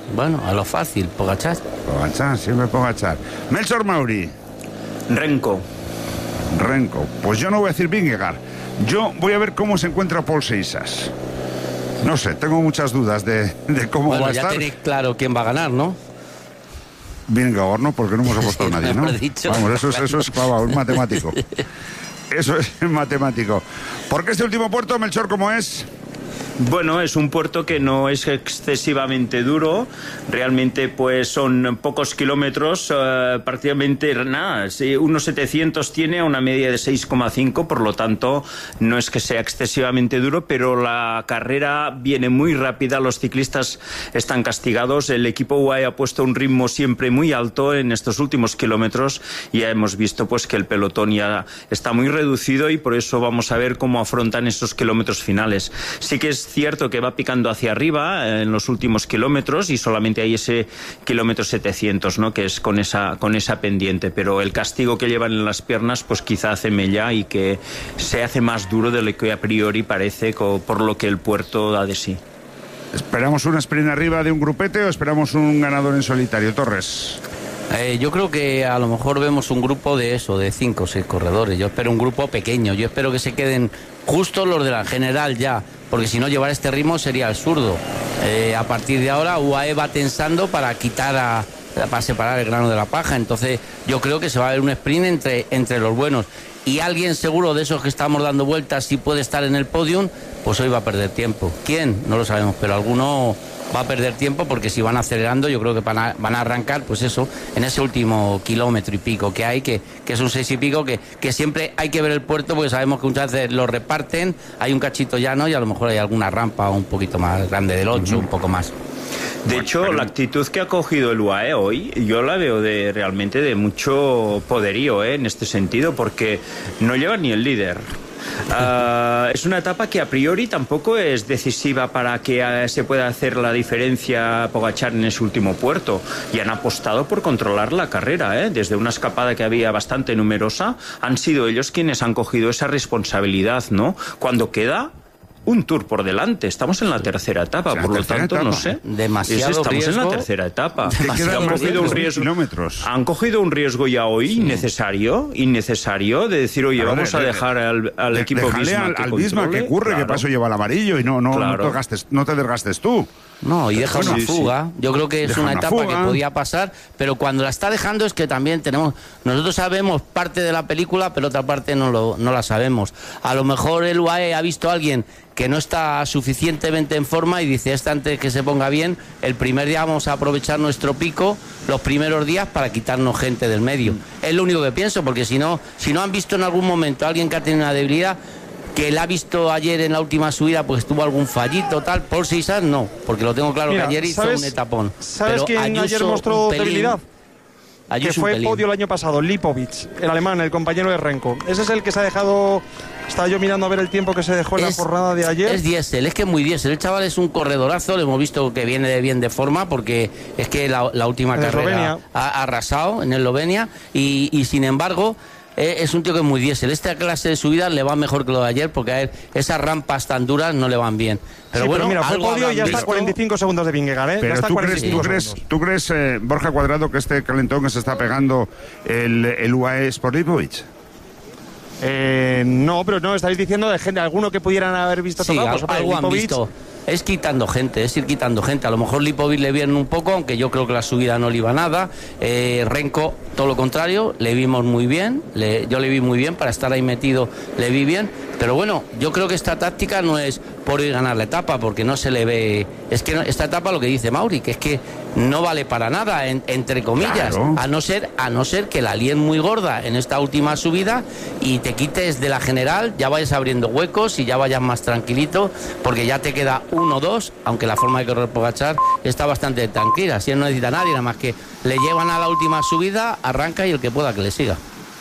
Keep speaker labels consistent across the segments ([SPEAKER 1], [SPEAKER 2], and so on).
[SPEAKER 1] Bueno, a lo fácil, Pogačar.
[SPEAKER 2] Pogačar, siempre Pogačar. Melchor Mauri.
[SPEAKER 3] Renko.
[SPEAKER 2] Pues yo no voy a decir Vingegaard. Yo voy a ver cómo se encuentra Paul Seixas. No sé, tengo muchas dudas de cómo va a estar.
[SPEAKER 1] Ya tenéis claro quién va a ganar, ¿no?
[SPEAKER 2] Vingegaard no, porque no hemos apostado a nadie, ¿no? Vamos, eso es clavado, es matemático. Eso es matemático. ¿Por qué este último puerto, Melchor, cómo es?
[SPEAKER 3] Bueno, es un puerto que no es excesivamente duro, realmente pues son pocos kilómetros, prácticamente nada, unos 700 tiene a una media de 6,5, por lo tanto no es que sea excesivamente duro, pero la carrera viene muy rápida, los ciclistas están castigados, el equipo UAE ha puesto un ritmo siempre muy alto en estos últimos kilómetros y ya hemos visto pues que el pelotón ya está muy reducido y por eso vamos a ver cómo afrontan esos kilómetros finales. Sí que es cierto que va picando hacia arriba en los últimos kilómetros y solamente hay ese kilómetro 700, ¿no? Que es con esa pendiente, pero el castigo que llevan en las piernas pues quizá hace mella y que se hace más duro de lo que a priori parece por lo que el puerto da de sí.
[SPEAKER 2] ¿Esperamos un sprint arriba de un grupete o esperamos un ganador en solitario, Torres?
[SPEAKER 1] Yo creo que a lo mejor vemos un grupo de 5 o 6 corredores. Yo espero un grupo pequeño. Yo espero que se queden justos los de la general ya, porque si no llevar este ritmo sería absurdo. A partir de ahora UAE va tensando para separar el grano de la paja. Entonces yo creo que se va a ver un sprint entre los buenos. Y alguien seguro de esos que estamos dando vueltas, si puede estar en el podium, pues hoy va a perder tiempo. ¿Quién? No lo sabemos, pero alguno va a perder tiempo porque si van acelerando yo creo que van a arrancar pues eso, en ese último kilómetro y pico que hay, que es un 6 y pico, que siempre hay que ver el puerto porque sabemos que muchas veces lo reparten, hay un cachito llano y a lo mejor hay alguna rampa un poquito más grande del 8, un poco más.
[SPEAKER 3] De hecho, la actitud que ha cogido el UAE hoy, yo la veo realmente de mucho poderío en este sentido, porque no lleva ni el líder. Es una etapa que a priori tampoco es decisiva para que se pueda hacer la diferencia Pogačar en ese último puerto, y han apostado por controlar la carrera, desde una escapada que había bastante numerosa, han sido ellos quienes han cogido esa responsabilidad, ¿no? Cuando queda un tour por delante, estamos en la tercera etapa, por lo tanto, no sé.
[SPEAKER 1] Demasiado
[SPEAKER 3] estamos
[SPEAKER 1] riesgo,
[SPEAKER 3] en la tercera etapa. Han cogido un riesgo ya hoy innecesario de decir, oye, vamos a dejar al equipo
[SPEAKER 2] al Bismarck que curre, que paso lleva el amarillo y no te desgastes tú.
[SPEAKER 1] No, y deja una fuga. Yo creo que es una etapa que podía pasar, pero cuando la está dejando es que también nosotros sabemos parte de la película, pero otra parte no la sabemos. A lo mejor el UAE ha visto a alguien que no está suficientemente en forma y dice, antes que se ponga bien, el primer día vamos a aprovechar nuestro pico, los primeros días, para quitarnos gente del medio. Es lo único que pienso, porque si no han visto en algún momento a alguien que ha tenido una debilidad, que la ha visto ayer en la última subida, pues tuvo algún fallito, tal. Paul Seixas no, porque lo tengo claro. Mira, que ayer hizo un etapón.
[SPEAKER 4] ¿Sabes quién ayer mostró debilidad? Que fue el podio el año pasado, Lipovic, el alemán, el compañero de Renko. Ese es el que se ha dejado. Estaba yo mirando a ver el tiempo que se dejó en la jornada de ayer.
[SPEAKER 1] Es diésel, es que es muy diésel. El chaval es un corredorazo, lo hemos visto que viene bien de forma, porque es que la última carrera ha arrasado en Eslovenia y sin embargo es un tío que es muy diésel. Esta clase de subidas le va mejor que lo de ayer, porque a él esas rampas tan duras no le van bien. Pero bueno,
[SPEAKER 4] mira, fue podio y ya está 45 segundos de Vingegaard,
[SPEAKER 2] Pero ¿tú crees, Borja Cuadrado, que este calentón que se está pegando el UAE es por Lipovic?
[SPEAKER 4] No, pero no, estáis diciendo de gente, alguno que pudieran haber visto tocado.
[SPEAKER 1] Sí, algo han visto. Es ir quitando gente. A lo mejor Lipovic le viene un poco, aunque yo creo que la subida no le iba nada. Renko, todo lo contrario, le vimos muy bien. Yo le vi muy bien, para estar ahí metido le vi bien. Pero bueno, yo creo que esta táctica no es por ir a ganar la etapa, porque no se le ve. Es que esta etapa, lo que dice Mauri, que es que no vale para nada, entre comillas, claro. a no ser que la líen muy gorda en esta última subida y te quites de la general, ya vayas abriendo huecos y ya vayas más tranquilito, porque ya te queda 1 o 2, aunque la forma de correr Pogačar está bastante tranquila. Si él no necesita a nadie, nada más que le llevan a la última subida, arranca y el que pueda que le siga.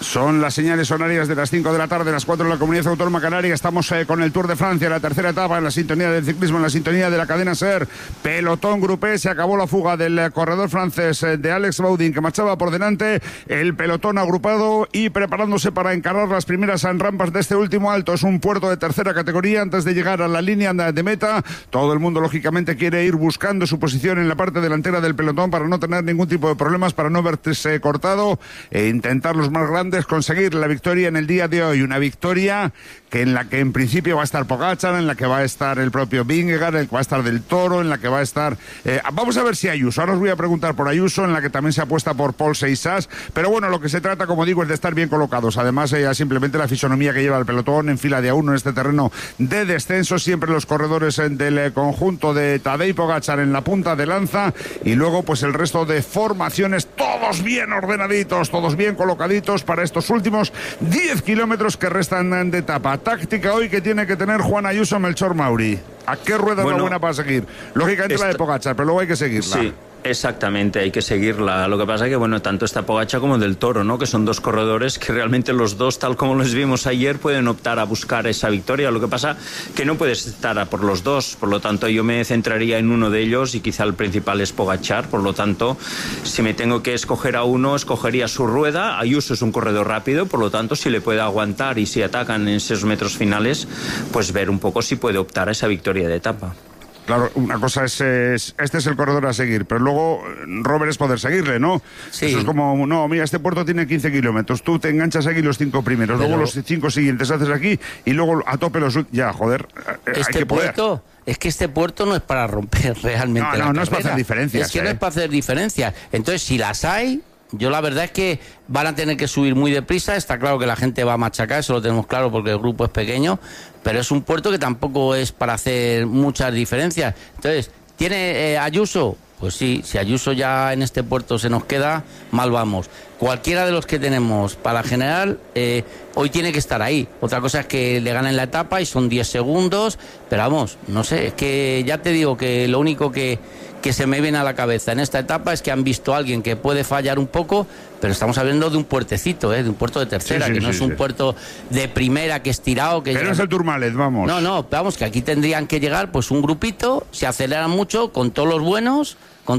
[SPEAKER 2] Son las señales horarias de las 5 de la tarde, las 4 en la Comunidad Autónoma Canaria. Estamos con el Tour de Francia, la tercera etapa, en la sintonía del ciclismo, en la sintonía de la cadena SER. Pelotón grupé, se acabó la fuga del corredor francés de Alex Baudin, que marchaba por delante. El pelotón agrupado y preparándose para encarar las primeras rampas de este último alto. Es un puerto de tercera categoría antes de llegar a la línea de meta. Todo el mundo, lógicamente, quiere ir buscando su posición en la parte delantera del pelotón para no tener ningún tipo de problemas, para no verse cortado e intentar los más grandes conseguir la victoria en el día de hoy. Una victoria en la que en principio va a estar Pogačar, en la que va a estar el propio Vingegaard, en la que va a estar Del Toro, en la que va a estar... vamos a ver si Ayuso. Ahora os voy a preguntar por Ayuso, en la que también se apuesta por Paul Seixas. Pero bueno, lo que se trata, como digo, es de estar bien colocados. Además, simplemente la fisonomía que lleva el pelotón en fila de A1 en este terreno de descenso. Siempre los corredores del conjunto de Tadej Pogačar en la punta de lanza. Y luego, pues el resto de formaciones, todos bien ordenaditos, todos bien colocaditos para estos últimos 10 kilómetros que restan de etapa. Táctica hoy que tiene que tener Juan Ayuso, Melchor Mauri. ¿A qué rueda es la buena para seguir? Lógicamente la de Pogačar, pero luego hay que seguirla.
[SPEAKER 3] Sí. Exactamente, hay que seguirla. Lo que pasa es que, bueno, tanto está Pogačar como Del Toro, ¿no? Que son dos corredores que realmente los dos, tal como los vimos ayer, pueden optar a buscar esa victoria. Lo que pasa que no puedes estar a por los dos. Por lo tanto, yo me centraría en uno de ellos y quizá el principal es Pogačar. Por lo tanto, si me tengo que escoger a uno, escogería su rueda. Ayuso es un corredor rápido, por lo tanto, si le puede aguantar y si atacan en esos metros finales, pues ver un poco si puede optar a esa victoria de etapa.
[SPEAKER 2] Claro, una cosa este es el corredor a seguir, pero luego Robert es poder seguirle, ¿no?
[SPEAKER 1] Sí.
[SPEAKER 2] Eso es como, no, mira, este puerto tiene 15 kilómetros, tú te enganchas aquí los 5 primeros, luego los 5 siguientes haces aquí y luego a tope los... Ya, joder, hay que poder.
[SPEAKER 1] Es que este puerto no es para romper realmente
[SPEAKER 2] no es para hacer diferencias.
[SPEAKER 1] Es que no es para hacer diferencias. Entonces, si las hay... Yo la verdad es que van a tener que subir muy deprisa. Está claro que la gente va a machacar, eso lo tenemos claro porque el grupo es pequeño, pero es un puerto que tampoco es para hacer muchas diferencias. Entonces, ¿tiene Ayuso? Pues sí, si Ayuso ya en este puerto se nos queda, mal vamos. Cualquiera de los que tenemos para general, hoy tiene que estar ahí. Otra cosa es que le ganen la etapa y son 10 segundos, pero vamos, no sé, es que ya te digo que lo único que se me viene a la cabeza en esta etapa es que han visto a alguien que puede fallar un poco, pero estamos hablando de un puertecito, de un puerto de tercera, que no es un puerto de primera que es tirado. Que
[SPEAKER 2] no es el Tourmalet, vamos.
[SPEAKER 1] No, vamos, que aquí tendrían que llegar pues un grupito, se aceleran mucho con todos los buenos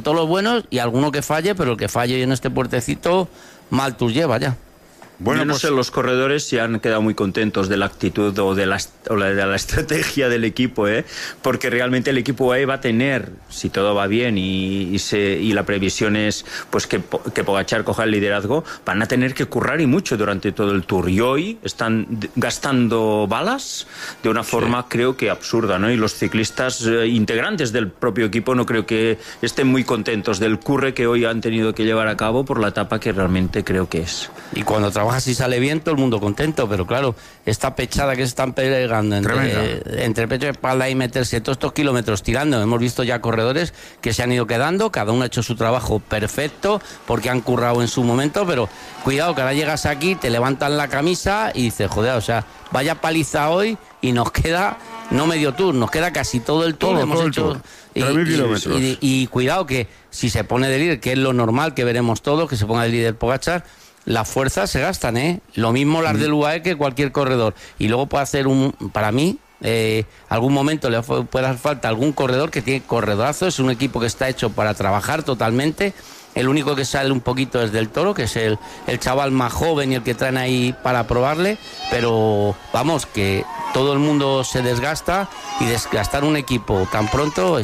[SPEAKER 1] y alguno que falle, pero el que falle en este puertecito, mal tour lleva ya.
[SPEAKER 3] Bueno, yo no sé, los corredores si han quedado muy contentos de la actitud o de la estrategia del equipo, porque realmente el equipo va a tener, si todo va bien y la previsión es pues que Pogačar coja el liderazgo, van a tener que currar y mucho durante todo el Tour. Y hoy están gastando balas de una forma creo que absurda, ¿no? Y los ciclistas integrantes del propio equipo no creo que estén muy contentos del curre que hoy han tenido que llevar a cabo por la etapa que realmente creo que es.
[SPEAKER 1] Y cuando trabajas y sale bien, todo el mundo contento, pero claro, esta pechada que se están pegando entre pecho y espalda y meterse todos estos kilómetros tirando, hemos visto ya corredores que se han ido quedando, cada uno ha hecho su trabajo perfecto porque han currado en su momento, pero cuidado que ahora llegas aquí, te levantan la camisa y dices, joder, o sea, vaya paliza hoy y nos queda no medio tour, nos queda casi todo el tour, hemos hecho
[SPEAKER 2] 3.000 kilómetros.
[SPEAKER 1] Y cuidado que si se pone de líder, que es lo normal que veremos todos, que se ponga de líder Pogačar, las fuerzas se gastan, lo mismo las del UAE que cualquier corredor, y luego puede hacer para mí algún momento le puede hacer falta algún corredor que tiene corredorazo, es un equipo que está hecho para trabajar totalmente. El único que sale un poquito es Del Toro, que es el chaval más joven y el que traen ahí para probarle, pero vamos, que todo el mundo se desgasta, y desgastar un equipo tan pronto,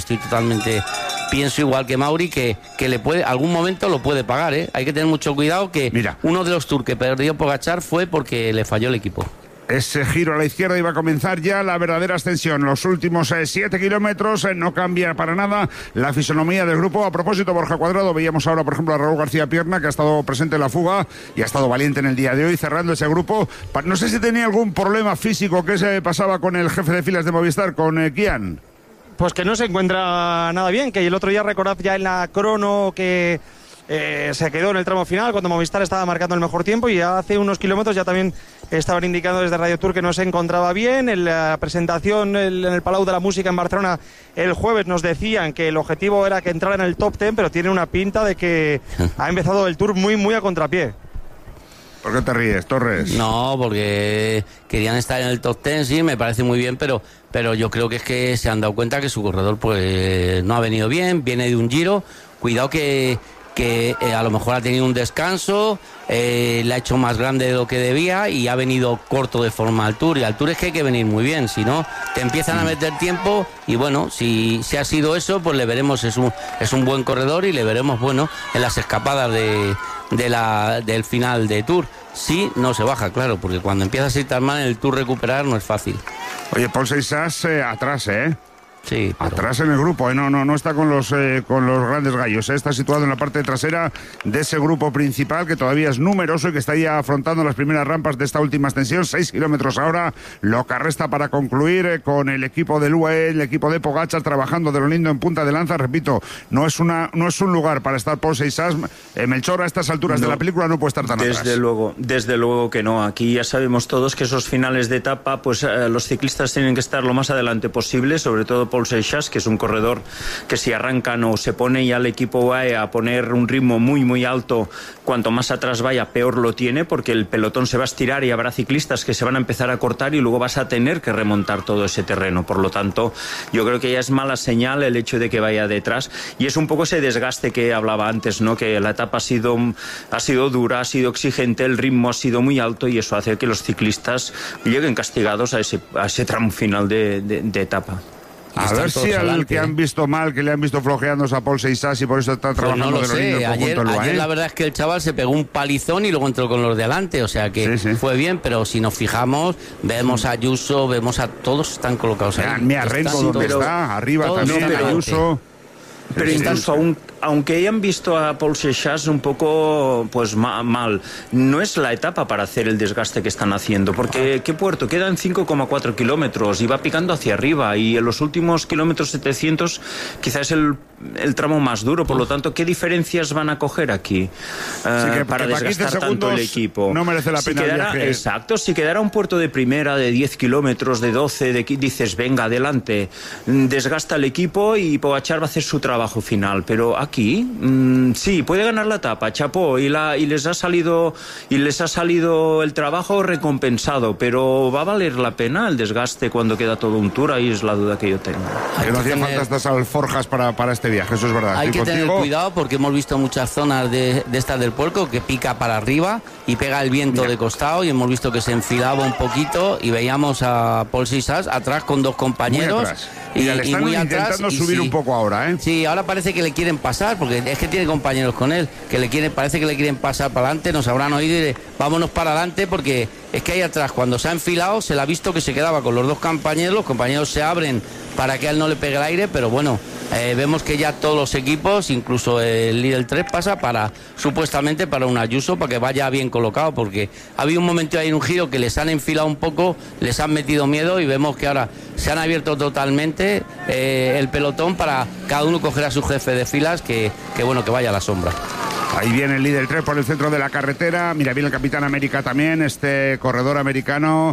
[SPEAKER 1] pienso igual que Mauri, que le puede, algún momento lo puede pagar, Hay que tener mucho cuidado que uno de los tours que perdió Pogačar fue porque le falló el equipo.
[SPEAKER 2] Ese giro a la izquierda iba a comenzar ya la verdadera ascensión. Los últimos 7 kilómetros no cambia para nada la fisonomía del grupo. A propósito, Borja Cuadrado, veíamos ahora, por ejemplo, a Raúl García Pierna, que ha estado presente en la fuga y ha estado valiente en el día de hoy, cerrando ese grupo. No sé si tenía algún problema físico que se pasaba con el jefe de filas de Movistar, con Kian.
[SPEAKER 4] Pues que no se encuentra nada bien, que el otro día recordad ya en la crono que se quedó en el tramo final cuando Movistar estaba marcando el mejor tiempo, y hace unos kilómetros ya también estaban indicando desde Radio Tour que no se encontraba bien. En la presentación en el Palau de la Música en Barcelona el jueves nos decían que el objetivo era que entrara en el top 10, pero tiene una pinta de que ha empezado el Tour muy a contrapié.
[SPEAKER 2] ¿Por qué te ríes, Torres?
[SPEAKER 1] No, porque querían estar en el top 10, sí, me parece muy bien, pero yo creo que es que se han dado cuenta que su corredor pues no ha venido bien, viene de un Giro. Cuidado que a lo mejor ha tenido un descanso, le ha hecho más grande de lo que debía y ha venido corto de forma al Tour. Y al Tour es que hay que venir muy bien, si no te empiezan a meter tiempo. Y bueno, si ha sido eso, pues le veremos, es un buen corredor y le veremos bueno en las escapadas del final de Tour. Sí, no se baja, claro, porque cuando empiezas a ir tan mal en el Tour recuperar no es fácil.
[SPEAKER 2] Oye, Paul Seixas atrás,
[SPEAKER 1] Sí, pero...
[SPEAKER 2] Atrás en el grupo, no está con los grandes gallos, está situado en la parte trasera de ese grupo principal que todavía es numeroso y que está ahí afrontando las primeras rampas de esta última extensión, 6 kilómetros ahora, lo que resta para concluir con el equipo del UAE, el equipo de Pogačar trabajando de lo lindo en punta de lanza. Repito, no es un lugar para estar Paul Seixas. Melchor, a estas alturas de la película no puede estar tan atrás.
[SPEAKER 3] Desde luego que no. Aquí ya sabemos todos que esos finales de etapa, pues los ciclistas tienen que estar lo más adelante posible, sobre todo Paul Seixas, que es un corredor que si arrancan o se pone ya el equipo UAE a poner un ritmo muy muy alto, cuanto más atrás vaya peor lo tiene, porque el pelotón se va a estirar y habrá ciclistas que se van a empezar a cortar y luego vas a tener que remontar todo ese terreno. Por lo tanto, yo creo que ya es mala señal el hecho de que vaya detrás, y es un poco ese desgaste que hablaba antes, ¿no? Que la etapa ha sido dura, ha sido exigente, el ritmo ha sido muy alto y eso hace que los ciclistas lleguen castigados a ese tramo final de etapa.
[SPEAKER 2] A ver si al que han visto mal, que le han visto flojeándose a Paul Seixas y por eso está trabajando
[SPEAKER 1] pues no lo
[SPEAKER 2] de lo lindo el conjunto del UAE.
[SPEAKER 1] Ayer la verdad es que el chaval se pegó un palizón y luego entró con los de adelante, o sea que sí. Fue bien, pero si nos fijamos, vemos a Ayuso, vemos a todos están colocados ahí.
[SPEAKER 2] Mira, Renko donde está, arriba también, Ayuso.
[SPEAKER 3] Pero incluso aunque hayan visto a Paul Seixas un poco pues mal, no es la etapa para hacer el desgaste que están haciendo, porque ¿qué puerto? Quedan 5,4 kilómetros y va picando hacia arriba, y en los últimos kilómetros 700 quizás es el tramo más duro, por lo tanto, ¿qué diferencias van a coger aquí para desgastar tanto el equipo?
[SPEAKER 2] No merece la pena el viaje.
[SPEAKER 3] Exacto, si quedara un puerto de primera de 10 kilómetros, de 12, dices, venga, adelante, desgasta el equipo y Pogačar va a hacer su trabajo final, pero aquí sí, puede ganar la etapa, chapó, y les ha salido el trabajo recompensado, pero ¿va a valer la pena el desgaste cuando queda todo un Tour? Ahí es la duda que yo tengo.
[SPEAKER 2] Que no hacía falta estas alforjas para este viaje, eso es verdad.
[SPEAKER 1] Hay que tener cuidado porque hemos visto muchas zonas de estas del puerco que pica para arriba y pega el viento de costado, y hemos visto que se enfilaba un poquito y veíamos a Paul Seixas atrás con dos compañeros.
[SPEAKER 2] Y le están intentando subir un poco ahora,
[SPEAKER 1] Sí, ahora parece que le quieren pasar, porque es que tiene compañeros con él, parece que le quieren pasar para adelante, nos habrán oído y vámonos para adelante, porque es que ahí atrás, cuando se ha enfilado, se le ha visto que se quedaba con los dos compañeros, los compañeros se abren para que a él no le pegue el aire, pero bueno, vemos que ya todos los equipos, incluso el Lidl 3, pasa supuestamente para un Ayuso, para que vaya bien colocado, porque ha habido un momento ahí en un giro que les han enfilado un poco, les han metido miedo, y vemos que ahora se han abierto totalmente el pelotón para cada uno coger a su jefe de filas, que bueno, que vaya a la sombra.
[SPEAKER 2] Ahí viene el líder 3 por el centro de la carretera. Mira, viene el Capitán América también, este corredor americano,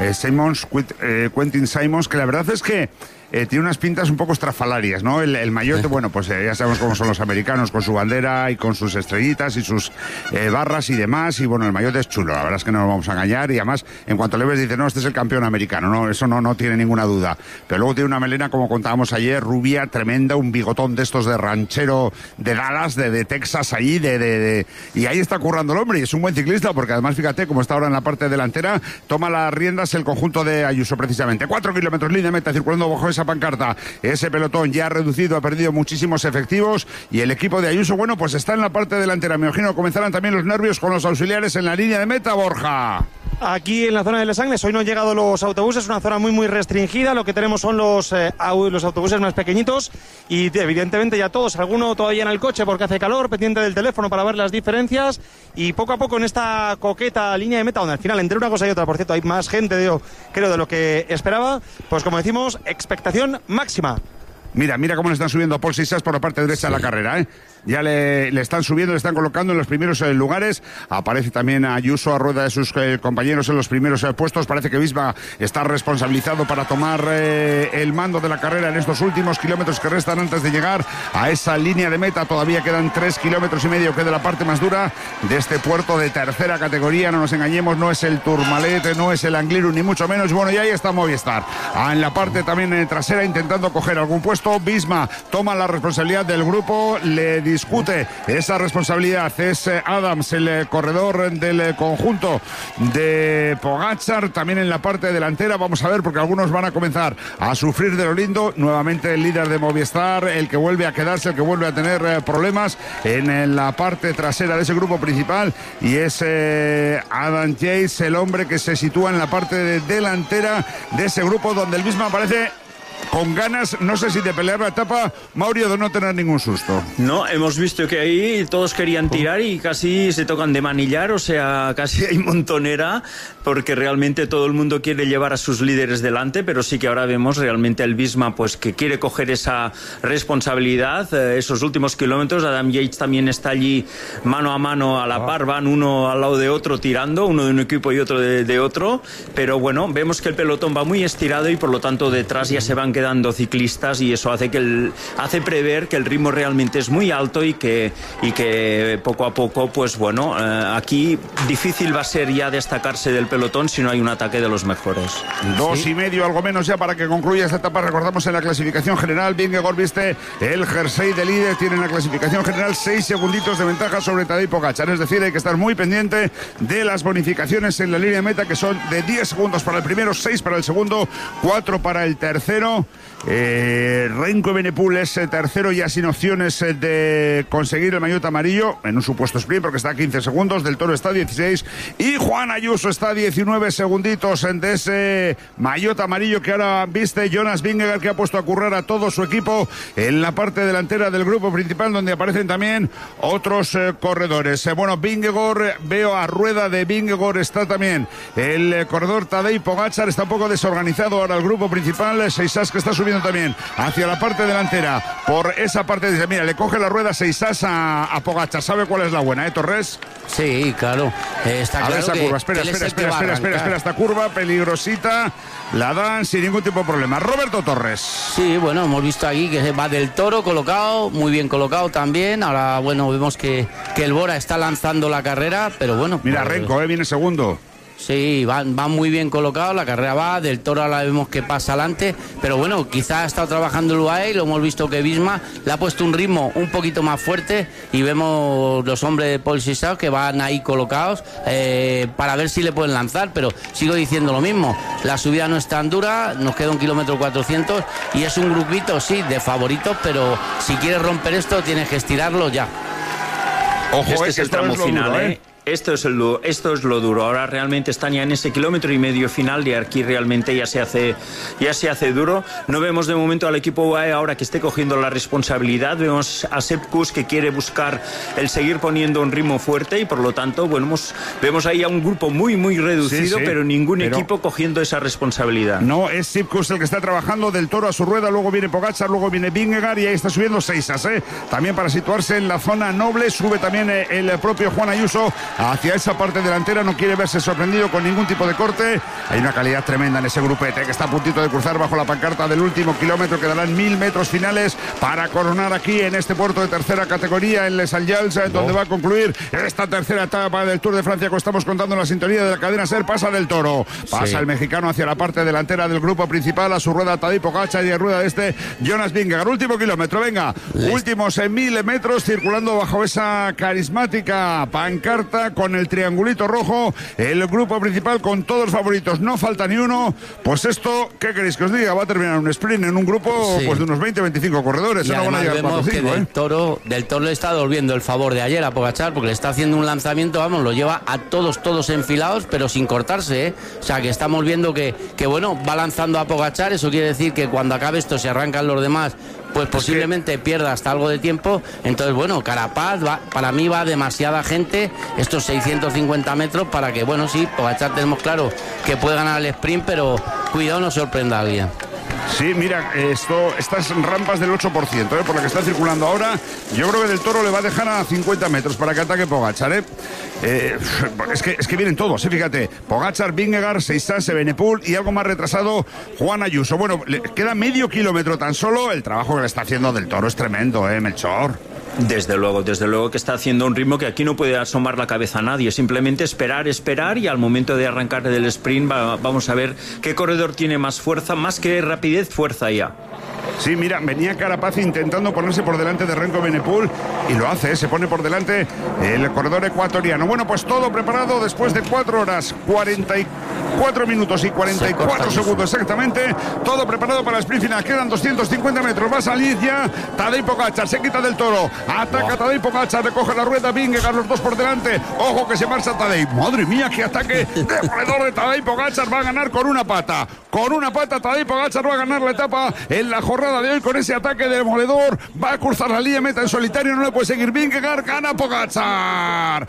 [SPEAKER 2] Quentin Simons, que la verdad es que tiene unas pintas un poco estrafalarias, ¿no? El maillot, bueno, pues ya sabemos cómo son los americanos, con su bandera y con sus estrellitas y sus barras y demás, y bueno, el maillot es chulo, la verdad es que no nos vamos a engañar, y además, en cuanto le ves, dice, no, este es el campeón americano, no, eso no tiene ninguna duda. Pero luego tiene una melena, como contábamos ayer, rubia, tremenda, un bigotón de estos de ranchero de Dallas, de Texas, ahí, y ahí está currando el hombre, y es un buen ciclista, porque además, fíjate, como está ahora en la parte delantera, toma las riendas el conjunto de Ayuso, precisamente. 4 kilómetros, línea de meta, circulando bajo esa pancarta. Ese pelotón ya ha reducido, ha perdido muchísimos efectivos, y el equipo de Ayuso, bueno, pues está en la parte delantera. Me imagino que comenzarán también los nervios con los auxiliares en la línea de meta, Borja.
[SPEAKER 4] Aquí en la zona de Les Angles hoy no han llegado los autobuses, es una zona muy muy restringida, lo que tenemos son los autobuses más pequeñitos, y evidentemente ya todos, alguno todavía en el coche porque hace calor, pendiente del teléfono para ver las diferencias, y poco a poco en esta coqueta línea de meta, donde al final entre una cosa y otra, por cierto, hay más gente creo de lo que esperaba, pues como decimos, expectación máxima.
[SPEAKER 2] Mira cómo le están subiendo a Paul Sisas por la parte derecha de la carrera, ¿eh? Ya le están subiendo, le están colocando en los primeros lugares. Aparece también Ayuso a rueda de sus compañeros en los primeros puestos. Parece que Visma está responsabilizado para tomar el mando de la carrera en estos últimos kilómetros que restan antes de llegar a esa línea de meta. Todavía quedan 3,5 kilómetros, que es de la parte más dura de este puerto de tercera categoría. No nos engañemos, no es el Tourmalet, no es el Angliru, ni mucho menos. Bueno, y ahí está Movistar. En la parte también trasera intentando coger algún puesto. Visma toma la responsabilidad del grupo, le discute esa responsabilidad. Es Adams, el corredor del conjunto de Pogačar. También en la parte delantera, vamos a ver, porque algunos van a comenzar a sufrir de lo lindo. Nuevamente el líder de Movistar, el que vuelve a quedarse, el que vuelve a tener problemas en la parte trasera de ese grupo principal, y es Adam Yates, el hombre que se sitúa en la parte delantera de ese grupo, donde el mismo aparece con ganas, no sé si de pelear la etapa, Mauricio, de no tener ningún susto.
[SPEAKER 3] No, hemos visto que ahí todos querían tirar y casi se tocan de manillar, o sea, casi hay montonera, porque realmente todo el mundo quiere llevar a sus líderes delante, pero sí que ahora vemos realmente el Visma pues que quiere coger esa responsabilidad, esos últimos kilómetros. Adam Yates también está allí mano a mano a la par, van uno al lado de otro tirando, uno de un equipo y otro de otro, pero bueno, vemos que el pelotón va muy estirado y por lo tanto detrás ya se van quedando ciclistas, y eso hace hace prever que el ritmo realmente es muy alto y que poco a poco, pues bueno, aquí difícil va a ser ya destacarse del pelotón si no hay un ataque de los mejores.
[SPEAKER 2] 2,5, algo menos ya para que concluya esta etapa. Recordamos en la clasificación general, Vingegaard viste el jersey de líder, tiene en la clasificación general 6 segunditos de ventaja sobre Tadej Pogačar, es decir, hay que estar muy pendiente de las bonificaciones en la línea de meta, que son de 10 segundos para el primero, 6 para el segundo, 4 para el tercero. Renko Evenepoel es tercero, ya sin opciones de conseguir el maillot amarillo en un supuesto sprint, porque está a 15 segundos, Del Toro está a 16 y Juan Ayuso está a 19 segunditos de ese maillot amarillo que ahora viste Jonas Vingegaard, que ha puesto a currar a todo su equipo en la parte delantera del grupo principal, donde aparecen también otros corredores. Bueno, Vingegaard, veo a rueda de Vingegaard, está también el corredor Tadej Pogačar, está un poco desorganizado ahora el grupo principal. Seisas, que está subiendo también hacia la parte delantera, por esa parte, dice, mira, le coge la rueda Seisas a Pogačar. ¿Sabe cuál es la buena, Torres?
[SPEAKER 1] Sí, claro. Está
[SPEAKER 2] a ver
[SPEAKER 1] claro
[SPEAKER 2] esa curva, espera, esta curva peligrosita, la dan sin ningún tipo de problema. Roberto Torres.
[SPEAKER 1] Sí, bueno, hemos visto aquí que va Del Toro colocado, muy bien colocado también. Ahora, bueno, vemos que el Bora está lanzando la carrera, pero bueno.
[SPEAKER 2] Mira, pues, Renko, viene segundo.
[SPEAKER 1] Sí, van muy bien colocados, la carrera va, Del Toro ahora vemos que pasa adelante, pero bueno, quizás ha estado trabajando el UAE y lo hemos visto que Visma le ha puesto un ritmo un poquito más fuerte, y vemos los hombres de Paul Sisao que van ahí colocados para ver si le pueden lanzar, pero sigo diciendo lo mismo, la subida no es tan dura, nos queda 1,4 kilómetros y es un grupito, sí, de favoritos, pero si quieres romper esto tienes que estirarlo ya.
[SPEAKER 3] Ojo, es el tramo final, Esto es lo duro. Ahora realmente están ya en ese 1,5 kilómetros final, y aquí realmente ya se hace duro. No vemos de momento al equipo UAE ahora que esté cogiendo la responsabilidad. Vemos a Sepp Kuss que quiere buscar el seguir poniendo un ritmo fuerte, y por lo tanto, bueno, vemos ahí a un grupo muy reducido, sí, pero ningún equipo cogiendo esa responsabilidad.
[SPEAKER 2] No, es Sepp Kuss el que está trabajando, Del Toro a su rueda, luego viene Pogačar, luego viene Vingegaard, y ahí está subiendo Seisas, también para situarse en la zona noble. Sube también el propio Juan Ayuso hacia esa parte delantera, no quiere verse sorprendido con ningún tipo de corte. Hay una calidad tremenda en ese grupete que está a puntito de cruzar bajo la pancarta del último kilómetro. Quedarán 1.000 metros finales para coronar aquí en este puerto de tercera categoría en Les Allials, donde va a concluir esta tercera etapa del Tour de Francia, que estamos contando en la sintonía de la cadena SER. Pasa Del Toro, pasa el mexicano hacia la parte delantera del grupo principal, a su rueda Tadej Pogačar y a rueda de este Jonas Vingegaard. Último kilómetro, venga, últimos 1.000 metros circulando bajo esa carismática pancarta con el triangulito rojo, el grupo principal con todos los favoritos, no falta ni uno. Pues esto, ¿qué queréis que os diga? Va a terminar un sprint en un grupo pues de unos 20-25 corredores.
[SPEAKER 1] Y no van a llegar 4 o 5, Del Toro le está devolviendo el favor de ayer a Pogačar, porque le está haciendo un lanzamiento, vamos, lo lleva a todos enfilados, pero sin cortarse, O sea, que estamos viendo que bueno, va lanzando a Pogačar. Eso quiere decir que cuando acabe esto, se arrancan los demás, pues posiblemente pierda hasta algo de tiempo. Entonces, bueno, Carapaz, para mí va demasiada gente, estos 650 metros, para que, bueno, sí, Pogačar tenemos claro que puede ganar el sprint, pero cuidado, no sorprenda a alguien.
[SPEAKER 2] Sí, mira, estas rampas del 8%, por la que está circulando ahora, yo creo que Del Toro le va a dejar a 50 metros para que ataque Pogačar, es que vienen todos, fíjate, Pogačar, Vingegaard, Seissas, Evenepoel y algo más retrasado Juan Ayuso. Bueno, le queda medio kilómetro tan solo. El trabajo que le está haciendo Del Toro es tremendo, Melchor.
[SPEAKER 3] Desde luego que está haciendo un ritmo que aquí no puede asomar la cabeza a nadie, simplemente esperar y al momento de arrancar del sprint vamos a ver qué corredor tiene más fuerza, más que rapidez, fuerza ya.
[SPEAKER 2] Sí, mira, venía Carapaz intentando ponerse por delante de Remco Evenepoel y lo hace, se pone por delante el corredor ecuatoriano. Bueno, pues todo preparado después de 4 horas, 44 minutos y 44 segundos exactamente. Todo preparado para el sprint final. Quedan 250 metros. Va a salir ya Tadej Pogačar. Se quita Del Toro. Ataca Tadej Pogačar. Recoge la rueda. Vingegaard, los dos por delante. Ojo que se marcha Tadej. Madre mía, qué ataque demoledor de Tadej Pogačar. Va a ganar con una pata. Con una pata Tadej Pogačar va a ganar la etapa en la jornada de hoy con ese ataque demoledor. Va a cruzar la línea meta en solitario. No le puede seguir Vingegaard. Gana Pogačar.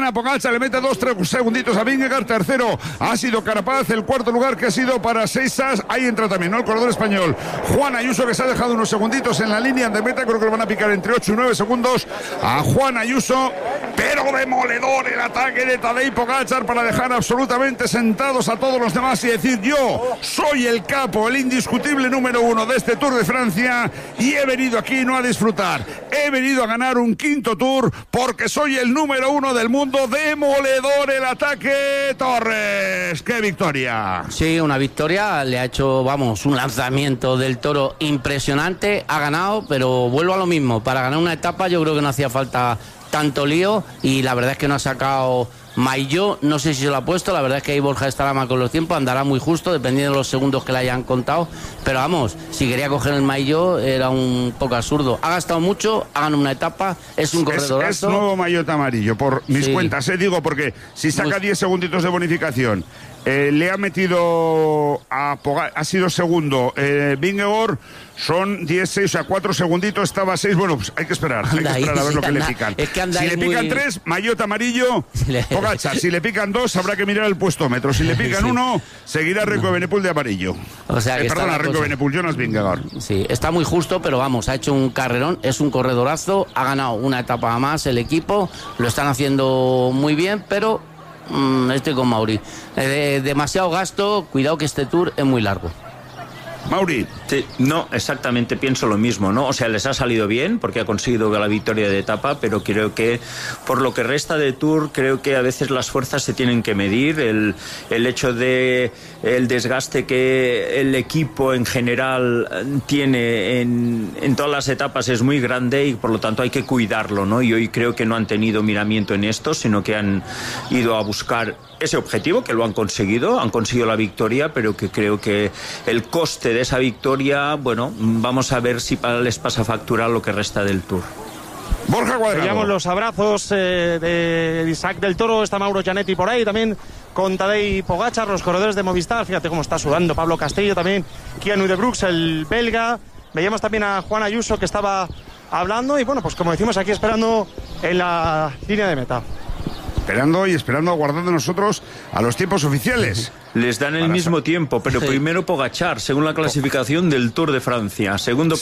[SPEAKER 2] Le mete 2-3 segunditos a Vingegaard. Tercero ha sido Carapaz. El cuarto lugar que ha sido para Seissas. Ahí entra también, ¿no? El corredor español Juan Ayuso, que se ha dejado unos segunditos en la línea de meta. Creo que lo van a picar entre 8 y 9 segundos a Juan Ayuso. Pero demoledor el ataque de Tadej Pogačar para dejar absolutamente sentados a todos los demás y decir: yo soy el capo, el indiscutible número 1 de este Tour de Francia y he venido aquí no a disfrutar, he venido a ganar un quinto Tour porque soy el número 1 del mundo. Demoledor el ataque, Torres. ¡Qué victoria!
[SPEAKER 1] Sí, una victoria, le ha hecho, un lanzamiento Del Toro impresionante, ha ganado, pero vuelvo a lo mismo, para ganar una etapa yo creo que no hacía falta tanto lío y la verdad es que no ha sacado Maillot, no sé si se lo ha puesto, la verdad es que ahí Borja estará mal con los tiempos, andará muy justo dependiendo de los segundos que le hayan contado, pero si quería coger el Maillot era un poco absurdo, ha gastado mucho, ha ganado una etapa, es un corredor
[SPEAKER 2] es nuevo Maillot amarillo, por mis cuentas, digo, porque si saca 10 segunditos de bonificación, le ha metido ha sido segundo Vingegaard, son 16, o sea, 4 segunditos, estaba 6, bueno, pues hay que esperar a ver lo que le pican. Es que si le pican 3, Maillot amarillo, Pogačar. Si le pican 2, habrá que mirar el puestómetro. Si le pican 1, seguirá Remco Evenepoel de amarillo.
[SPEAKER 1] O sea, que
[SPEAKER 2] perdona, Remco Evenepoel, Jonas Vingegaard.
[SPEAKER 1] Sí, está muy justo, pero ha hecho un carrerón, es un corredorazo, ha ganado una etapa más el equipo, lo están haciendo muy bien, pero estoy con Mauri. Demasiado gasto, cuidado que este Tour es muy largo.
[SPEAKER 2] Mauri.
[SPEAKER 3] Sí, no, exactamente, pienso lo mismo, ¿no? O sea, les ha salido bien porque ha conseguido la victoria de etapa, pero creo que por lo que resta de Tour, creo que a veces las fuerzas se tienen que medir. El hecho de el desgaste que el equipo en general tiene en todas las etapas es muy grande y por lo tanto hay que cuidarlo, ¿no? Y hoy creo que no han tenido miramiento en esto, sino que han ido a buscar ese objetivo, que lo han conseguido la victoria, pero que creo que el coste de esa victoria, vamos a ver si les pasa factura lo que resta del Tour.
[SPEAKER 2] Borja Cuadrado.
[SPEAKER 4] Veíamos los abrazos de Isaac Del Toro, está Mauro Gianetti por ahí, también con Tadej Pogačar, los corredores de Movistar, fíjate cómo está sudando Pablo Castillo, también Keanu de Brooks, el belga, veíamos también a Juan Ayuso que estaba hablando y pues como decimos aquí esperando en la línea de meta.
[SPEAKER 2] Esperando, aguardando nosotros a los tiempos oficiales.
[SPEAKER 3] Les dan el mismo tiempo, pero primero Pogačar, según la clasificación del Tour de Francia. Segundo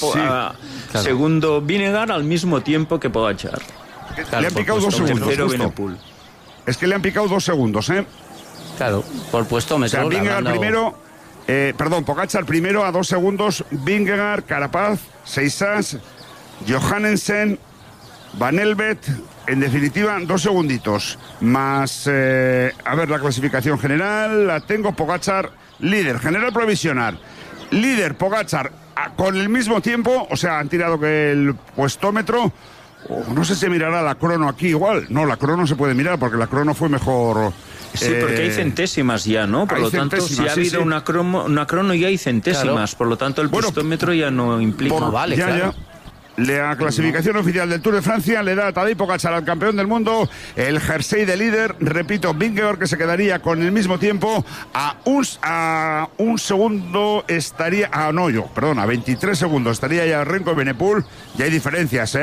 [SPEAKER 3] Vingegaard al mismo tiempo que Pogačar.
[SPEAKER 2] Le han picado 2 segundos. Es que le han picado 2 segundos,
[SPEAKER 1] Claro, por puestómetro.
[SPEAKER 2] O sea, Vingegaard primero, Pogačar primero a 2 segundos, Vingegaard, Carapaz, Seissas, Johannesen, Van Elbet. En definitiva, 2 segunditos más. A ver, la clasificación general la tengo. Pogačar líder, general provisional. Líder Pogačar con el mismo tiempo, o sea, han tirado que el puestómetro. No sé si mirará la crono aquí igual. No, la crono se puede mirar porque la crono fue mejor.
[SPEAKER 3] Sí, porque hay centésimas ya, ¿no? Por lo tanto, si ha habido una crono ya hay centésimas. Claro. Por lo tanto, el puestómetro ya no implica.
[SPEAKER 1] Vale, claro.
[SPEAKER 2] La clasificación oficial del Tour de Francia le da a Tadej Pogačar, al campeón del mundo, el jersey de líder. Repito, Vingegaard, que se quedaría con el mismo tiempo, a un segundo estaría... a 23 segundos estaría ya Remco Evenepoel. Ya hay diferencias,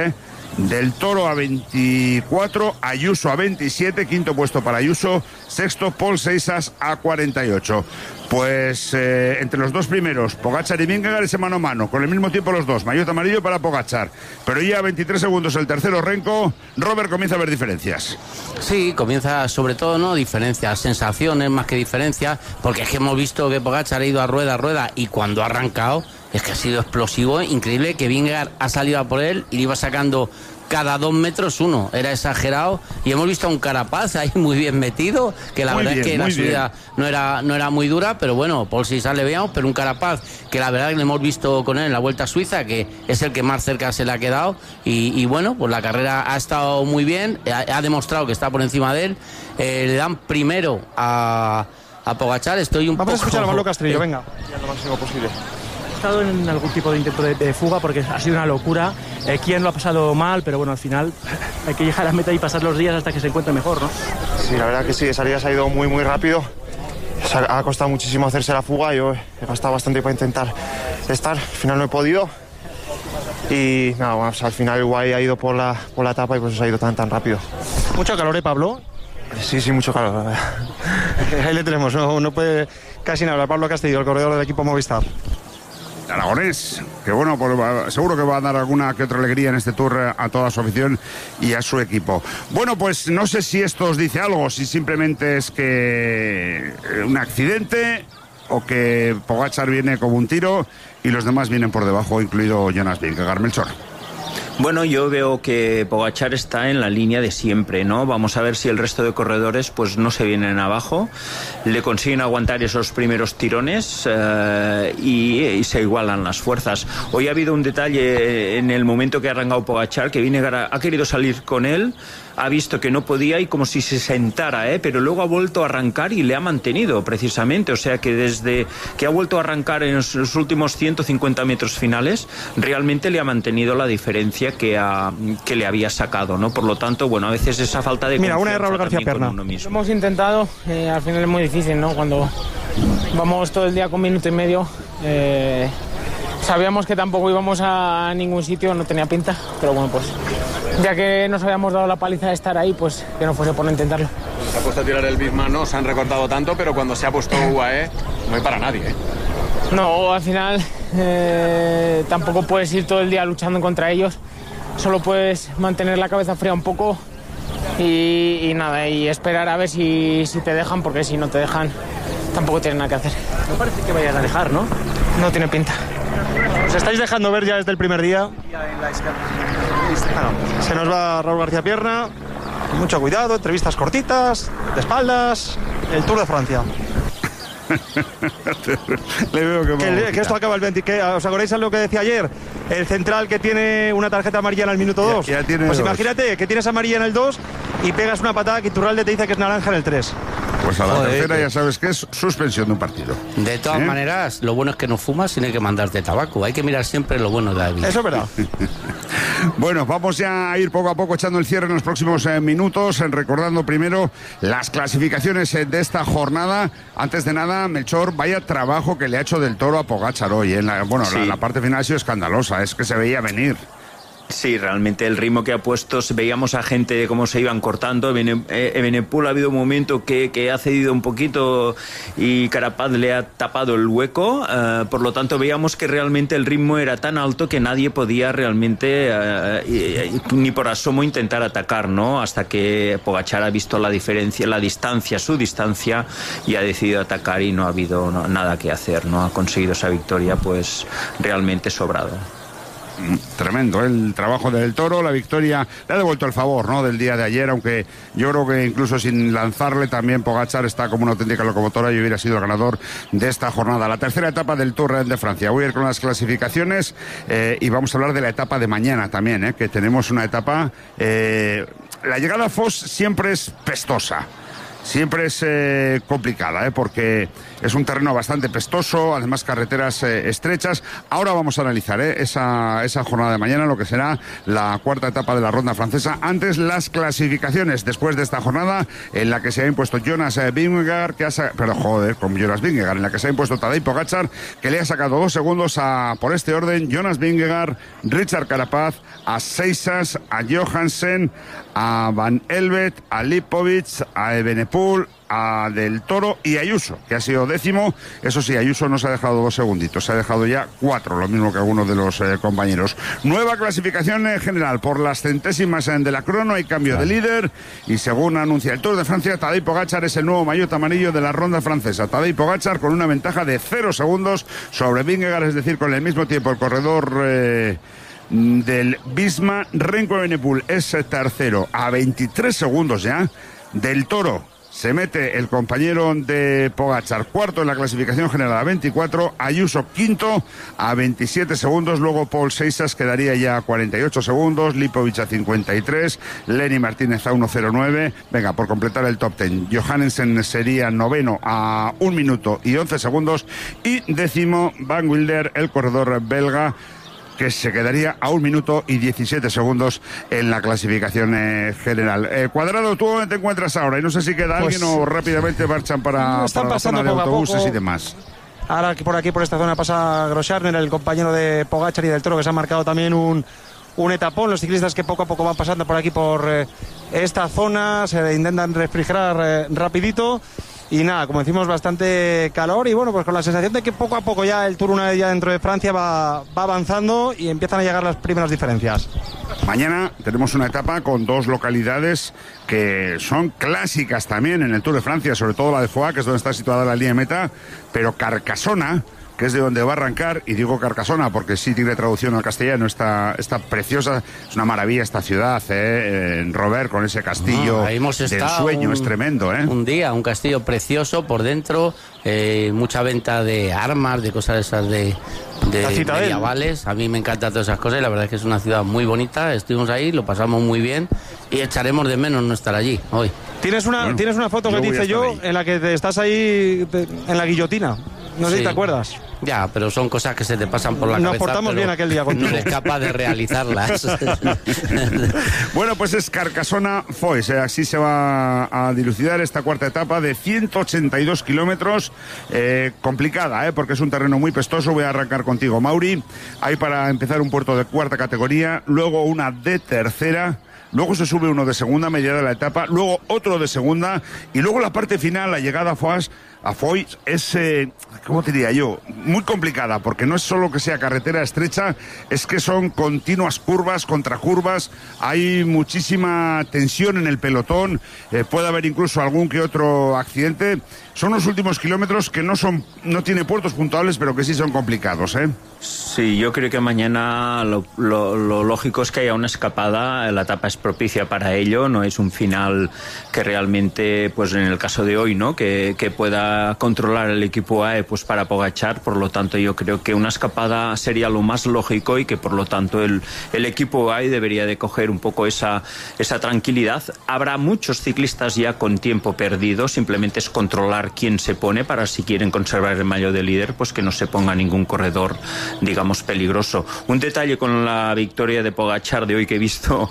[SPEAKER 2] Del Toro a 24, Ayuso a 27, quinto puesto para Ayuso, sexto Pol Seisas a 48. Pues entre los dos primeros, Pogačar y Vingegaard, ese mano a mano, con el mismo tiempo los dos, maillot amarillo para Pogačar. Pero ya a 23 segundos el tercero, Renko. Robert, comienza a ver diferencias.
[SPEAKER 1] Sí, comienza sobre todo, ¿no? Diferencias, sensaciones más que diferencias, porque es que hemos visto que Pogačar ha ido a rueda, y cuando ha arrancado, es que ha sido explosivo, increíble, que Vingegaard ha salido a por él y le iba sacando cada 2 metros uno, era exagerado, y hemos visto a un Carapaz ahí muy bien metido, que la verdad es que la subida no era muy dura, pero bueno, por si sale veamos, pero un Carapaz que la verdad que le hemos visto con él en la Vuelta a Suiza, que es el que más cerca se le ha quedado, y bueno, pues la carrera ha estado muy bien, ha demostrado que está por encima de él, le dan primero a Pogačar,
[SPEAKER 4] Vamos a escuchar a Manolo Castrillo, venga, ya lo máximo posible.
[SPEAKER 5] ¿Ha estado en algún tipo de intento de fuga? Porque ha sido una locura. Quién lo ha pasado mal, pero bueno, al final hay que llegar a la meta y pasar los días hasta que se encuentre mejor, ¿no?
[SPEAKER 6] Sí, la verdad que sí, esa salida se ha ido muy, muy rápido. Ha costado muchísimo hacerse la fuga. Yo he gastado bastante para intentar estar. Al final no he podido. Y nada, bueno, pues al final el Guay ha ido por la etapa y pues se ha ido tan rápido.
[SPEAKER 4] Mucho calor, Pablo.
[SPEAKER 6] Sí, mucho calor.
[SPEAKER 4] Ahí le tenemos, no puede casi nada hablar. Pablo Castillo, el corredor del equipo Movistar.
[SPEAKER 2] Aragonés, que bueno, pues seguro que va a dar alguna que otra alegría en este Tour a toda su afición y a su equipo. Bueno, pues no sé si esto os dice algo, si simplemente es que un accidente o que Pogačar viene como un tiro y los demás vienen por debajo, incluido Jonas Vingegaard. Melchor.
[SPEAKER 3] Bueno, yo veo que Pogačar está en la línea de siempre, ¿no? Vamos a ver si el resto de corredores pues no se vienen abajo, le consiguen aguantar esos primeros tirones y se igualan las fuerzas. Hoy ha habido un detalle en el momento que ha arrancado Pogačar, que Vingegaard ha querido salir con él, ha visto que no podía y como si se sentara, pero luego ha vuelto a arrancar y le ha mantenido precisamente, o sea que desde que ha vuelto a arrancar en los últimos 150 metros finales, realmente le ha mantenido la diferencia que le había sacado, ¿no? Por lo tanto, bueno, a veces esa falta de
[SPEAKER 4] confianza. Mira, una de Raúl García Perna.
[SPEAKER 5] Lo hemos intentado, al final es muy difícil, ¿no? Cuando vamos todo el día con minuto y medio, sabíamos que tampoco íbamos a ningún sitio, no tenía pinta, pero bueno, pues ya que nos habíamos dado la paliza de estar ahí, pues que no fuese por no intentarlo.
[SPEAKER 7] Se ha puesto a tirar el Bismarck, no se han recortado tanto, pero cuando se ha puesto UAE no hay para nadie,
[SPEAKER 5] No, al final tampoco puedes ir todo el día luchando contra ellos, solo puedes mantener la cabeza fría un poco y nada, y esperar a ver si te dejan, porque si no te dejan tampoco tienen nada que hacer. No parece que vayan a dejar, ¿no? No tiene pinta.
[SPEAKER 4] Os estáis dejando ver ya desde el primer día. Se nos va Raúl García Pierna. Mucho cuidado, entrevistas cortitas, de espaldas. El Tour de Francia.
[SPEAKER 2] Le veo
[SPEAKER 4] que esto acaba el 20. ¿Os acordáis de lo que decía ayer? El central que tiene una tarjeta amarilla en el minuto 2. Pues imagínate que tienes amarilla en el 2 y pegas una patada que Iturralde te dice que es naranja en el 3.
[SPEAKER 2] Pues a la tercera ya sabes que es suspensión de un partido.
[SPEAKER 1] De todas maneras, lo bueno es que no fumas sin hay que mandarte tabaco. Hay que mirar siempre lo bueno de la vida.
[SPEAKER 4] Eso es verdad.
[SPEAKER 2] Bueno, vamos ya a ir poco a poco echando el cierre en los próximos minutos, recordando primero las clasificaciones de esta jornada. Antes de nada, Melchor, vaya trabajo que le ha hecho Del Toro a Pogačar hoy. La parte final ha sido escandalosa, es que se veía venir.
[SPEAKER 3] Sí, realmente el ritmo que ha puesto, veíamos a gente de cómo se iban cortando. Evenepoel ha habido un momento que ha cedido un poquito y Carapaz le ha tapado el hueco, por lo tanto veíamos que realmente el ritmo era tan alto que nadie podía realmente ni por asomo intentar atacar, ¿no? Hasta que Pogačar ha visto la diferencia, su distancia, y ha decidido atacar y no ha habido nada que hacer, ¿no? Ha conseguido esa victoria pues realmente sobrado.
[SPEAKER 2] Tremendo el trabajo del Toro, la victoria le ha devuelto el favor, ¿no?, del día de ayer, aunque yo creo que incluso sin lanzarle también Pogačar está como una auténtica locomotora y hubiera sido el ganador de esta jornada. La tercera etapa del Tour de Francia. Voy a ir con las clasificaciones y vamos a hablar de la etapa de mañana también, que tenemos una etapa, la llegada a Foss siempre es pestosa. siempre es complicada, porque es un terreno bastante pestoso, además carreteras estrechas. Ahora vamos a analizar esa jornada de mañana, lo que será la cuarta etapa de la ronda francesa. Antes, las clasificaciones después de esta jornada en la que se ha impuesto Jonas Vingegaard, en la que se ha impuesto Tadej Pogačar, que le ha sacado 2 segundos por este orden: Jonas Vingegaard, Richard Carapaz, a Seisas, a Johansen, a Van Elvet, a Lipovic, a Evenepoel, a Del Toro y Ayuso, que ha sido 10º. Eso sí, Ayuso no se ha dejado 2 segunditos, se ha dejado ya 4, lo mismo que algunos de los compañeros. Nueva clasificación general por las centésimas de la crono. Hay cambio de líder y, según anuncia el Tour de Francia, Tadej Pogačar es el nuevo maillot amarillo de la ronda francesa. Tadej Pogačar con una ventaja de 0 segundos sobre Vingegaard, es decir, con el mismo tiempo el corredor del Visma. Remco Evenepoel es tercero a 23 segundos ya. Del Toro se mete el compañero de Pogačar cuarto en la clasificación general a 24, Ayuso quinto a 27 segundos, luego Paul Seisas quedaría ya a 48 segundos, Lipovic a 53, Lenny Martínez a 1.09, venga, por completar el top 10, Johansen sería noveno a 1 minuto y 11 segundos, y 10º Van Wilder, el corredor belga, que se quedaría a 1 minuto y 17 segundos en la clasificación general. Cuadrado, ¿tú dónde te encuentras ahora? Y no sé si queda alguien o rápidamente marchan para la zona de autobuses y demás.
[SPEAKER 4] Ahora por aquí, por esta zona, pasa Grosjean, el compañero de Pogačar y Del Toro, que se ha marcado también un etapón. Los ciclistas que poco a poco van pasando por aquí, por esta zona, se intentan refrigerar rapidito. Y nada, como decimos, bastante calor y bueno, pues con la sensación de que poco a poco ya el Tour, una vez ya dentro de Francia, va avanzando y empiezan a llegar las primeras diferencias.
[SPEAKER 2] Mañana tenemos una etapa con 2 localidades que son clásicas también en el Tour de Francia, sobre todo la de Foix, que es donde está situada la línea de meta, pero Carcassona, que es de donde va a arrancar, y digo Carcassona porque sí tiene traducción al castellano, está preciosa, es una maravilla esta ciudad, en Robert, con ese castillo del sueño, es tremendo.
[SPEAKER 1] Un día, un castillo precioso por dentro, mucha venta de armas, de cosas esas de medievales. A mí me encantan todas esas cosas y la verdad es que es una ciudad muy bonita. Estuvimos ahí, lo pasamos muy bien y echaremos de menos no estar allí hoy.
[SPEAKER 4] Tienes una foto que te hice yo en la que estás ahí en la guillotina. No sé si te acuerdas.
[SPEAKER 1] Ya, pero son cosas que se te pasan por la cabeza.
[SPEAKER 4] Nos portamos bien aquel día contigo.
[SPEAKER 1] No eres capaz de realizarlas.
[SPEAKER 2] Bueno, pues es Carcassona-Foix. Así se va a dilucidar esta cuarta etapa de 182 kilómetros. Complicada, porque es un terreno muy pestoso. Voy a arrancar contigo, Mauri. Hay para empezar un puerto de cuarta categoría, luego una de tercera. Luego se sube uno de segunda, mediada la etapa, luego otro de segunda, y luego la parte final, la llegada a Foix, es, ¿cómo te diría yo? Muy complicada, porque no es solo que sea carretera estrecha, es que son continuas curvas, contracurvas, hay muchísima tensión en el pelotón, puede haber incluso algún que otro accidente. Son los últimos kilómetros que no tiene puertos puntuables, pero que sí son complicados,
[SPEAKER 3] Sí, yo creo que mañana lo lógico es que haya una escapada. La etapa es propicia para ello, no es un final que realmente, pues en el caso de hoy, ¿no? Que pueda controlar el equipo AE pues para Pogačar. Por lo tanto, yo creo que una escapada sería lo más lógico y que por lo tanto el equipo AE debería de coger un poco esa tranquilidad. Habrá muchos ciclistas ya con tiempo perdido, simplemente es controlar quién se pone para, si quieren conservar el maillot de líder, pues que no se ponga ningún corredor, digamos, peligroso. Un detalle con la victoria de Pogačar de hoy que he visto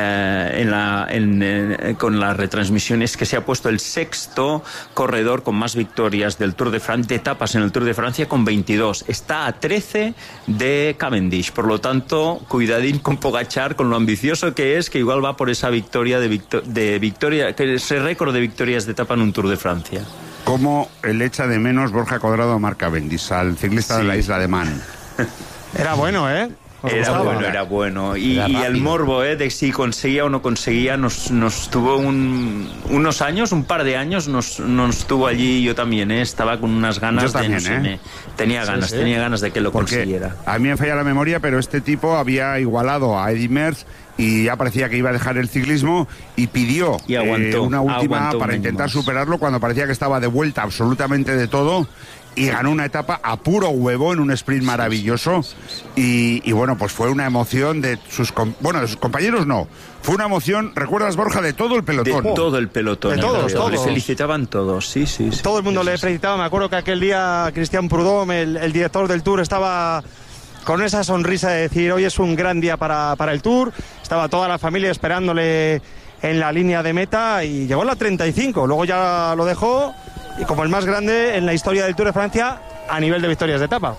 [SPEAKER 3] con las retransmisiones, que se ha puesto el 6º corredor con más victorias del Tour de Francia, de etapas en el Tour de Francia, con 22. Está a 13 de Cavendish. Por lo tanto, cuidadín con Pogačar, con lo ambicioso que es, que igual va por esa victoria que ese récord de victorias de etapa en un Tour de Francia.
[SPEAKER 2] Cómo el echa de menos Borja Cuadrado a Marc Cavendish, al ciclista de la isla de Man.
[SPEAKER 4] Era bueno,
[SPEAKER 3] Era bueno. Y el morbo, de si conseguía o no conseguía, nos tuvo unos años, un par de años, nos tuvo allí. Yo también, estaba con unas ganas.
[SPEAKER 2] Yo también,
[SPEAKER 3] tenía ganas de que lo consiguiera.
[SPEAKER 2] A mí me falla la memoria, pero este tipo había igualado a Eddy Merckx y ya parecía que iba a dejar el ciclismo y pidió
[SPEAKER 3] aguantó,
[SPEAKER 2] una última para intentar superarlo cuando parecía que estaba de vuelta absolutamente de todo. y ganó una etapa a puro huevo en un sprint maravilloso. Y bueno, pues fue una emoción de sus compañeros, no. Fue una emoción, ¿recuerdas, Borja, de todo el pelotón?
[SPEAKER 3] De todo el pelotón.
[SPEAKER 4] De todos.
[SPEAKER 3] Le felicitaban todos, sí.
[SPEAKER 4] Todo el mundo le felicitaba. Me acuerdo que aquel día Christian Prudhomme, el director del Tour, estaba con esa sonrisa de decir, hoy es un gran día para el Tour. Estaba toda la familia esperándole en la línea de meta y llegó a la 35. Luego ya lo dejó y como el más grande en la historia del Tour de Francia a nivel de victorias de etapa.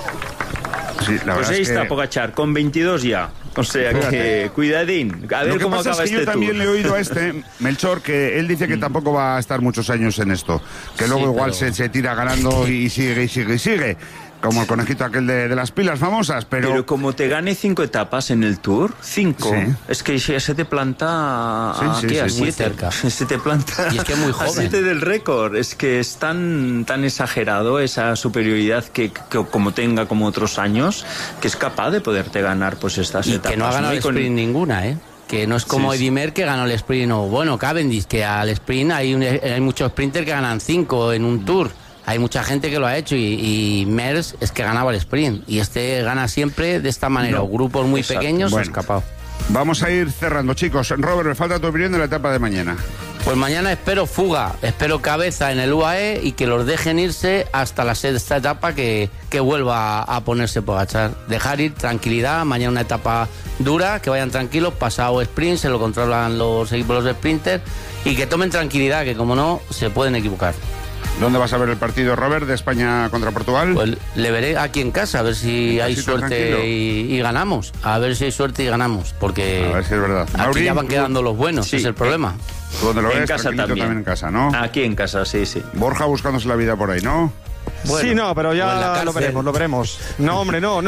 [SPEAKER 2] Sí, la
[SPEAKER 3] pues
[SPEAKER 2] verdad
[SPEAKER 3] ahí
[SPEAKER 2] es
[SPEAKER 3] está
[SPEAKER 2] que...
[SPEAKER 3] Pogačar, con 22 ya. O sea que, cuidadín, a ver cómo acaba
[SPEAKER 2] este Tour. Yo también le he oído a Melchor, que él dice que tampoco va a estar muchos años en esto. Que luego igual se tira ganando y sigue. Como el conejito aquel de las pilas famosas, pero
[SPEAKER 3] como te gane 5 etapas en el Tour, 5,
[SPEAKER 2] sí.
[SPEAKER 3] Es que ya se te planta a 7,
[SPEAKER 1] muy cerca.
[SPEAKER 3] Se te planta
[SPEAKER 1] y es que muy joven.
[SPEAKER 3] A 7 del récord. Es que es tan exagerado esa superioridad que como tenga como otros años, que es capaz de poderte ganar pues estas
[SPEAKER 1] y
[SPEAKER 3] etapas.
[SPEAKER 1] Que no ha ganado el sprint ninguna, que no es como Eddy Merckx, que ganó el sprint, o bueno, Cavendish, que al sprint hay muchos sprinters que ganan 5 en un Tour. Hay mucha gente que lo ha hecho y Merckx es que ganaba el sprint y gana siempre de esta manera, grupos muy pequeños,
[SPEAKER 2] bueno,
[SPEAKER 1] escapado.
[SPEAKER 2] Vamos a ir cerrando, chicos. Robert, me falta tu opinión de la etapa de mañana.
[SPEAKER 1] Pues mañana espero fuga, espero cabeza en el UAE y que los dejen irse hasta la sexta etapa, que vuelva a ponerse Pogačar. Dejar ir, tranquilidad, mañana una etapa dura, que vayan tranquilos, pasado sprint, se lo controlan los equipos, los sprinters, y que tomen tranquilidad, que como no, se pueden equivocar.
[SPEAKER 2] ¿Dónde vas a ver el partido, Robert, de España contra Portugal?
[SPEAKER 1] Pues le veré aquí en casa, a ver si hay suerte y ganamos. A ver si hay suerte y ganamos, porque
[SPEAKER 2] a ver si es verdad.
[SPEAKER 1] aquí
[SPEAKER 2] Mauri,
[SPEAKER 1] ya van quedando los buenos,
[SPEAKER 3] sí,
[SPEAKER 1] es el problema.
[SPEAKER 2] ¿Tú dónde lo ves?
[SPEAKER 3] En casa también
[SPEAKER 2] En casa, ¿no?
[SPEAKER 3] Aquí en casa, sí.
[SPEAKER 2] Borja buscándose la vida por ahí, ¿no?
[SPEAKER 4] Bueno, sí, no, pero ya lo veremos. No, hombre, no.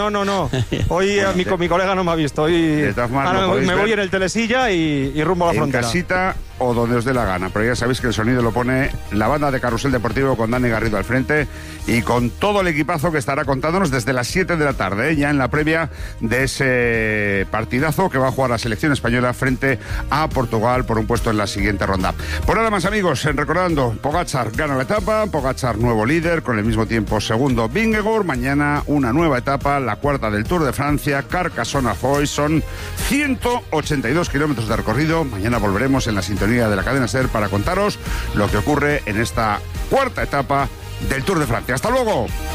[SPEAKER 4] Hoy mi colega no me ha visto. Hoy ahora me voy en el telesilla y rumbo a la frontera.
[SPEAKER 2] En casita o donde os dé la gana, pero ya sabéis que el sonido lo pone la banda de Carrusel Deportivo con Dani Garrido al frente y con todo el equipazo que estará contándonos desde las 7 de la tarde, ya en la previa de ese partidazo que va a jugar la selección española frente a Portugal por un puesto en la siguiente ronda. Por nada más, amigos, recordando, Pogačar gana la etapa, Pogačar nuevo líder, con el mismo tiempo segundo Vingegaard. Mañana una nueva etapa, la cuarta del Tour de Francia, Carcassonne-Foix, son 182 kilómetros de recorrido. Mañana volveremos en la sintonía de la cadena SER para contaros lo que ocurre en esta cuarta etapa del Tour de Francia. ¡Hasta luego!